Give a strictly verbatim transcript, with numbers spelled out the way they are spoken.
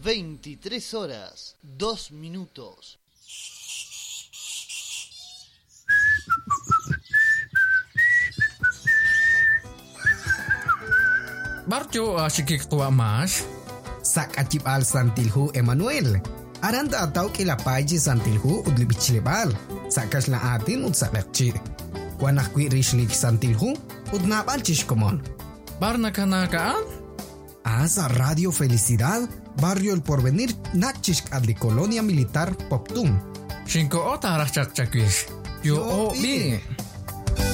veintitrés horas, dos minutos. Barjo asyik tua mas. Sak acip al santilhu Emmanuel. Aranda atau ke la paji santilhu udli bichlebal. Sakas la atin ud sakakci. Kuanak kwi rishlik santilhu ud napal chishkomon. Barna kanakaan? Asa Radio Felicidad, Barrio El Porvenir, nakchishk adli Colonia Militar Poptum. Shinko ota rachak chakwish. Yo o bi.